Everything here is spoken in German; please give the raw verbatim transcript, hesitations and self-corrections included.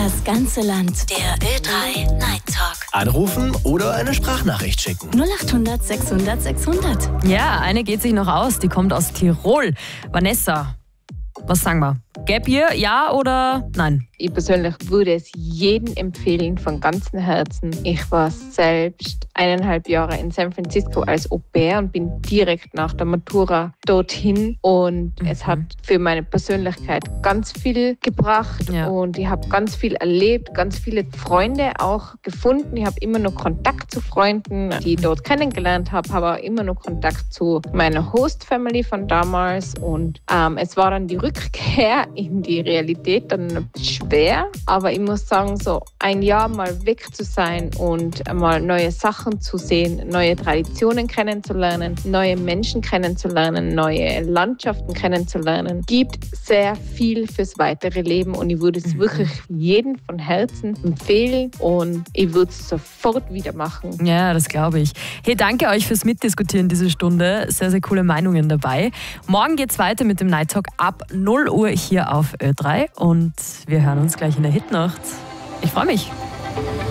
Das ganze Land. Der Ö drei Night Talk. Anrufen oder eine Sprachnachricht schicken. null acht hundert sechshundert sechshundert. Ja, eine geht sich noch aus, die kommt aus Tirol. Vanessa, was sagen wir? Gap Year, ja oder nein? Ich persönlich würde es jedem empfehlen, von ganzem Herzen. Ich war selbst eineinhalb Jahre in San Francisco als Au-pair und bin direkt nach der Matura dorthin. Und mhm. es hat für meine Persönlichkeit ganz viel gebracht. Ja. Und ich habe ganz viel erlebt, ganz viele Freunde auch gefunden. Ich habe immer noch Kontakt zu Freunden, die ich dort kennengelernt habe, habe auch immer noch Kontakt zu meiner Host-Family von damals. Und ähm, es war dann die Rückkehr in die Realität dann schwer, aber ich muss sagen, so ein Jahr mal weg zu sein und mal neue Sachen zu sehen, neue Traditionen kennenzulernen, neue Menschen kennenzulernen, neue Landschaften kennenzulernen, gibt sehr viel fürs weitere Leben und ich würde es mhm. wirklich jedem von Herzen empfehlen und ich würde es sofort wieder machen. Ja, das glaube ich. Hey, danke euch fürs Mitdiskutieren diese Stunde. Sehr, sehr coole Meinungen dabei. Morgen geht's weiter mit dem Night Talk ab null Uhr hier auf Ö drei und wir hören uns gleich in der Hitnacht. Ich freue mich.